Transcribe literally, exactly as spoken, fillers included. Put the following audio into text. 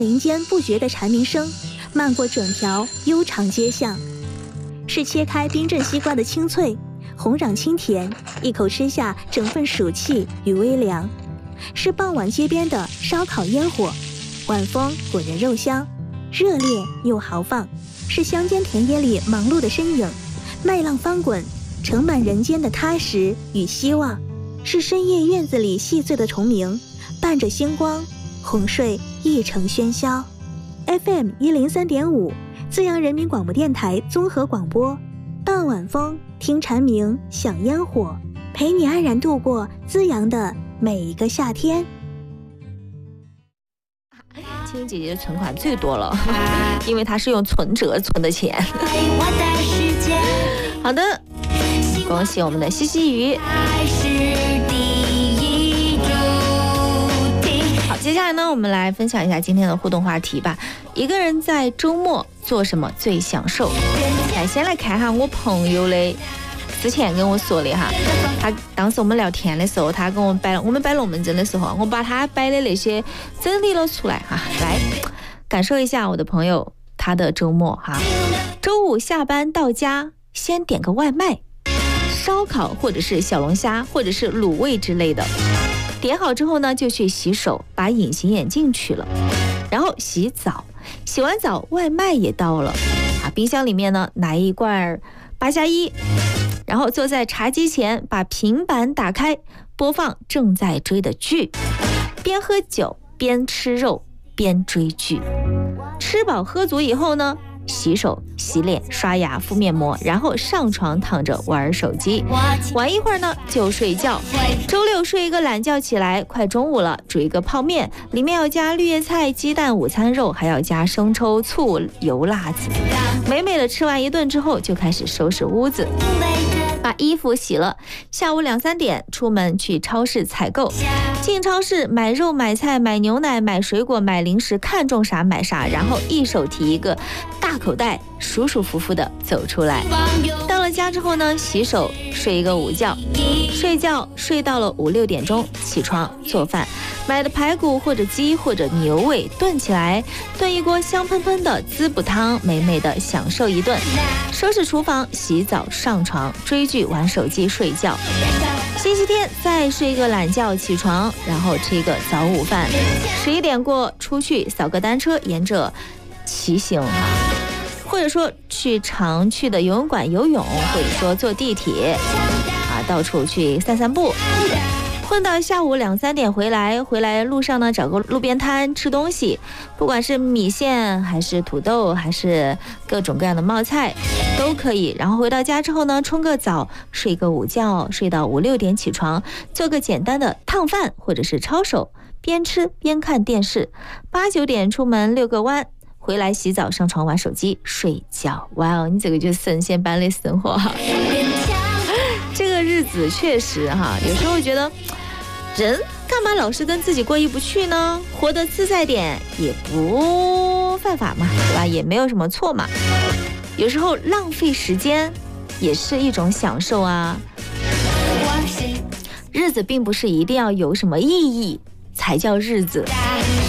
林间不绝的蝉鸣声漫过整条悠长街巷，是切开冰镇西瓜的清脆，红壤清甜，一口吃下整份暑气与微凉；是傍晚街边的烧烤烟火，晚风滚人肉香，热烈又豪放；是乡间田野里忙碌的身影，麦浪翻滚，盛满人间的踏实与希望；是深夜院子里细碎的虫鸣，伴着星光，哄睡一城喧嚣。 F M 一零三点五，资阳人民广播电台综合广播，傍晚风，听蝉鸣，享烟火，陪你安然度过资阳的每一个夏天。 青青姐姐的存款最多了，因为她是用存折存的钱。好的，恭喜我们的西西鱼。好，接下来呢，我们来分享一下今天的互动话题吧。一个人在周末做什么最享受？来，先来看哈我朋友的。之前跟我说的哈，他当时我们聊天的时候，他跟我摆了，我们摆龙门阵的时候，我把他摆的那些整理了出来哈，来感受一下我的朋友他的周末哈。周五下班到家，先点个外卖，烧烤或者是小龙虾或者是卤味之类的。点好之后呢，就去洗手，把隐形眼镜取了，然后洗澡。洗完澡，外卖也到了啊，冰箱里面呢拿一罐八加一。然后坐在茶几前，把平板打开，播放正在追的剧，边喝酒边吃肉边追剧。吃饱喝足以后呢，洗手洗脸刷牙敷面膜，然后上床躺着玩手机，玩一会儿呢就睡觉。周六睡一个懒觉起来，快中午了，煮一个泡面，里面要加绿叶菜鸡蛋午餐肉，还要加生抽醋油辣子。美美的吃完一顿之后，就开始收拾屋子，把衣服洗了。下午两三点出门去超市采购，进超市买肉买菜买牛奶买水果买零食，看中啥买啥，然后一手提一个大口袋，舒舒服服的走出来。到了家之后呢，洗手睡一个午觉，睡觉睡到了五六点钟，起床做饭，买的排骨或者鸡或者牛尾炖起来，炖一锅香喷喷的滋补汤，美美的享受一顿。收拾厨房，洗澡上床追剧玩手机睡觉。星期天再睡一个懒觉起床，然后吃一个早午饭。十一点过出去扫个单车，沿着骑行或者说去常去的游泳馆游泳，或者说坐地铁啊，到处去散散步，混到下午两三点回来。回来路上呢，找个路边摊吃东西，不管是米线还是土豆还是各种各样的冒菜都可以。然后回到家之后呢，冲个澡，睡个午觉，睡到五六点起床，做个简单的烫饭或者是抄手，边吃边看电视。八九点出门遛个弯，回来洗澡上床玩手机睡觉。哇哦，你这个就是神仙般的生活哈！这个日子确实哈，有时候觉得人干嘛老是跟自己过意不去呢？活得自在点也不犯法嘛，对吧？也没有什么错嘛。有时候浪费时间也是一种享受啊。日子并不是一定要有什么意义才叫日子。